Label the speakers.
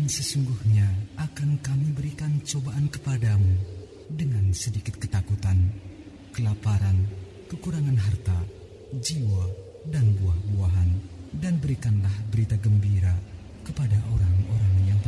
Speaker 1: Dan sesungguhnya akan kami berikan cobaan kepadamu dengan sedikit ketakutan, kelaparan, kekurangan harta, jiwa, dan buah-buahan. Dan berikanlah berita gembira kepada orang-orang yang